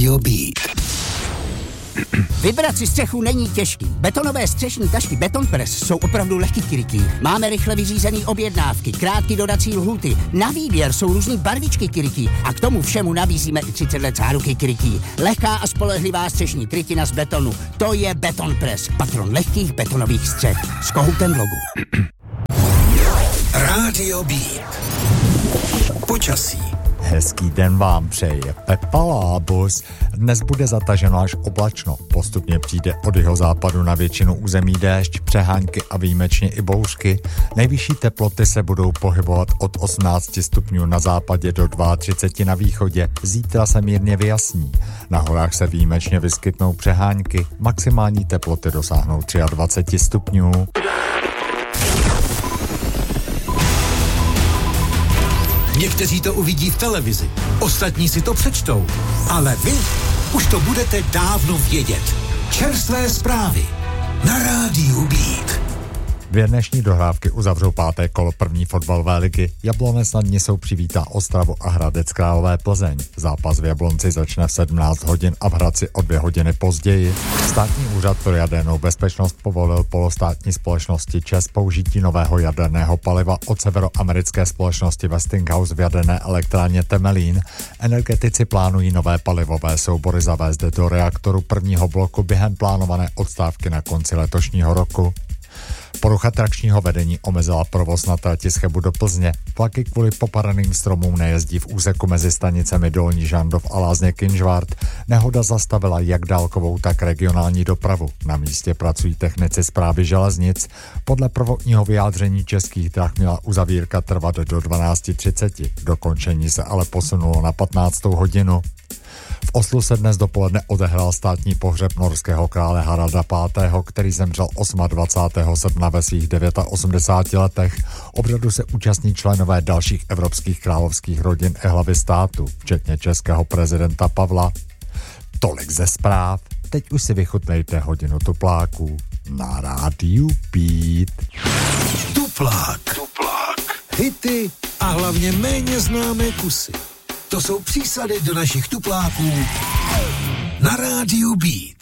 Rádio Beat. Vybrat si střechu není těžký. Betonové střešní tašky Beton Press jsou opravdu lehký krytí. Máme rychle vyřízený objednávky, krátké dodací lhůty. Na výběr jsou různý barvičky krytí a k tomu všemu nabízíme i 30 let záruky krytí. Lehká a spolehlivá střešní krytina z betonu. To je Beton Press, patron lehkých betonových střech. S kohoutem v logu. Rádio Beat. Počasí. Hezký den vám přeje Pepa Lábus. Dnes bude zataženo až oblačno. Postupně přijde od jihozápadu na většinu území déšť, přehánky a výjimečně i bouřky. Nejvyšší teploty se budou pohybovat od 18 stupňů na západě do 32 na východě. Zítra se mírně vyjasní. Na horách se výjimečně vyskytnou přehánky. Maximální teploty dosáhnou 23 stupňů. Někteří to uvidí v televizi, ostatní si to přečtou, ale vy už to budete dávno vědět. Čerstvé zprávy na Rádiu Beat. Dvě dnešní dohrávky uzavřou páté kolo první fotbalové ligy. Jablonec nad Nisou přivítá Ostravu a Hradec Králové Plzeň. Zápas v Jablonci začne v 17 hodin a v Hradci o 2 hodiny později. Státní úřad pro jadernou bezpečnost povolil polostátní společnosti ČEZ použití nového jaderného paliva od severoamerické společnosti Westinghouse v jaderné elektrárně Temelín. Energetici plánují nové palivové soubory zavést do reaktoru prvního bloku během plánované odstávky na konci letošního roku. Porucha trakčního vedení omezila provoz na trati z Chebu do Plzně. Vlaky kvůli popadaným stromům nejezdí v úseku mezi stanicemi Dolní Žandov a Lázně Kynžvart. Nehoda zastavila jak dálkovou, tak regionální dopravu. Na místě pracují technici správy železnic. Podle prvotního vyjádření Českých drah měla uzavírka trvat do 12:30. Dokončení se ale posunulo na 15. hodinu. V Oslu se dnes dopoledne odehrál státní pohřeb norského krále Haralda V., který zemřel 28. srpna ve svých 89 letech. Obřadu se účastní členové dalších evropských královských rodin i hlavy státu, včetně českého prezidenta Pavla. Tolik ze zpráv. Teď už si vychutnejte hodinu tupláků na Rádiu Beat. Tuplák. Hity a hlavně méně známé kusy. To jsou přísady do našich tupláků na Rádiu Beat.